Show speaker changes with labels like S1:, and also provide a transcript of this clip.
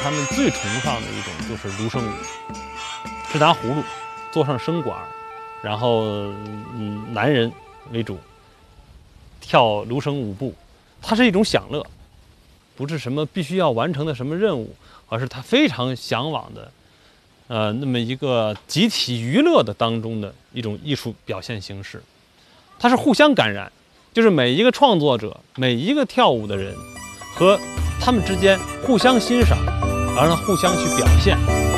S1: 他们最崇尚的一种就是芦笙舞，是拿葫芦做上笙管，然后男人为主跳芦笙舞步，它是一种享乐，不是什么必须要完成的什么任务，而是他非常向往的，那么一个集体娱乐的当中的一种艺术表现形式，它是互相感染，就是每一个创作者，每一个跳舞的人和他们之间互相欣赏，然后互相去表现。